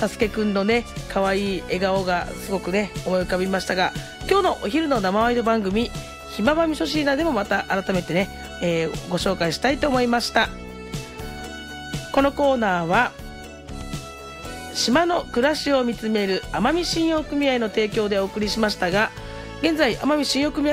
サスケくんのね可愛い笑顔がすごくね思い浮かびましたが、今日のお昼の生ワイド番組ひまばみそ椎名でもまた改めてね、ご紹介したいと思いました。このコーナーは島の暮らしを見つめる奄美信用組合の提供でお送りしましたが、現在奄美信用組合